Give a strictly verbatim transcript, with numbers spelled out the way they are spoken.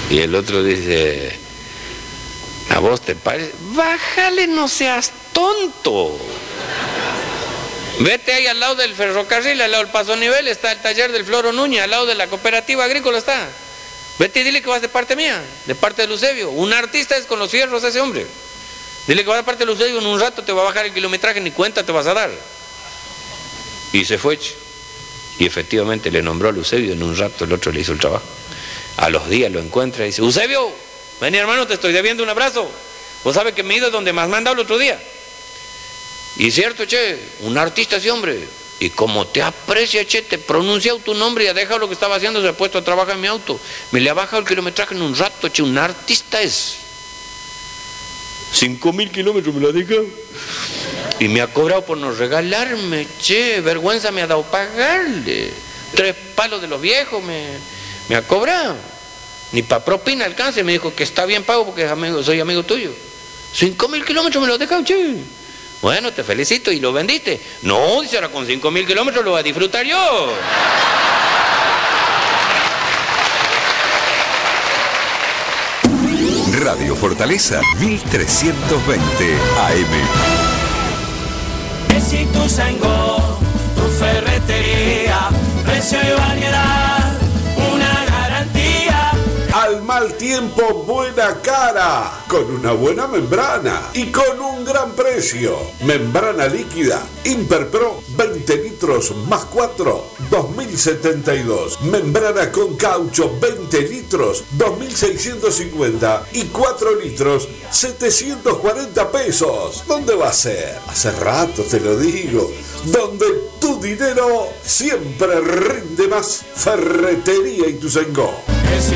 Y el otro dice, ¿a vos te parece? Bájale, no seas tonto. Vete ahí al lado del ferrocarril, al lado del Paso Nivel, está el taller del Floro Núñez, al lado de la cooperativa agrícola está. Vete y dile que vas de parte mía, de parte de Eusebio. Un artista es con los fierros ese hombre. Dile que vas de parte de Eusebio, en un rato te va a bajar el kilometraje, ni cuenta te vas a dar. Y se fue. Y efectivamente le nombró a Eusebio, en un rato el otro le hizo el trabajo. A los días lo encuentra y dice, Eusebio, vení hermano, te estoy debiendo un abrazo. Vos sabes que me he ido donde más me han dado el otro día. Y cierto, che, un artista ese hombre. Y como te aprecia, che, te pronunciado tu nombre y ha dejado lo que estaba haciendo, se ha puesto a trabajar en mi auto. Me le ha bajado el kilometraje en un rato, che, un artista es. Cinco mil kilómetros me lo ha dejado. Y me ha cobrado por no regalarme, che, vergüenza me ha dado pagarle. Tres palos de los viejos me, me ha cobrado. Ni para propina alcance, me dijo que está bien pago porque es amigo, soy amigo tuyo. Cinco mil kilómetros me lo ha dejado, che. Bueno, te felicito. ¿Y lo vendiste? No, dice, ahora con cinco mil kilómetros lo voy a disfrutar yo. Radio Fortaleza mil trescientos veinte A M. Es Ituzaingó, tu ferretería, precio y variedad, una garantía. Al mal tiempo, buena cara, con una buena membrana y con un gran precio. Membrana líquida Imperpro, veinte litros más cuatro, dos mil setenta y dos. Membrana con caucho, veinte litros, dos mil seiscientos cincuenta. Y cuatro litros, setecientos cuarenta pesos. ¿Dónde va a ser? Hace rato te lo digo. Donde tu dinero siempre rinde más. Ferretería Ituzaingó.